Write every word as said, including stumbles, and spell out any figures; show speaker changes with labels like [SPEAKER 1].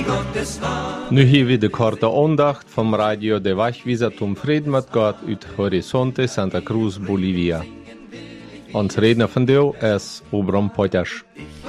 [SPEAKER 1] Nu hier weer de korte aandacht vom Radio de Wachwieser zum Frieden mit Gott uit Horizonte Santa Cruz, Bolivia. Ons redner vandaag is Obram Potters.